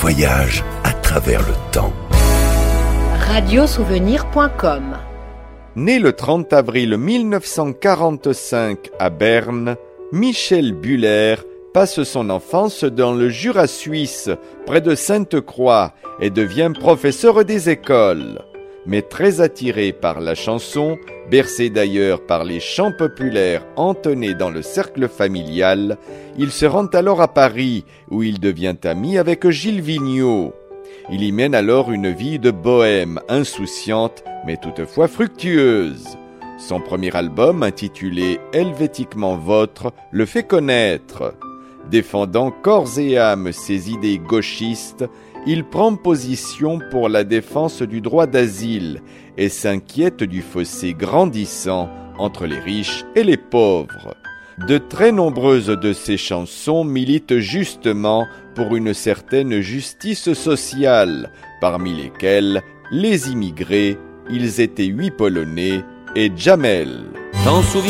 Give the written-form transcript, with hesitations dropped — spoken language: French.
voyage à travers le temps. Radiosouvenir.com. Né le 30 avril 1945 à Berne, Michel Bühler passe son enfance dans le Jura suisse, près de Sainte-Croix, et devient professeur des écoles. Mais très attiré par la chanson, bercé d'ailleurs par les chants populaires entonnés dans le cercle familial, il se rend alors à Paris, où il devient ami avec Gilles Vigneault. Il y mène alors une vie de bohème insouciante, mais toutefois fructueuse. Son premier album, intitulé « Helvétiquement Vôtre », le fait connaître. Défendant corps et âme ses idées gauchistes, il prend position pour la défense du droit d'asile et s'inquiète du fossé grandissant entre les riches et les pauvres. De très nombreuses de ses chansons militent justement pour une certaine justice sociale, parmi lesquelles les immigrés, ils étaient 8 Polonais et Jamel. T'en souviens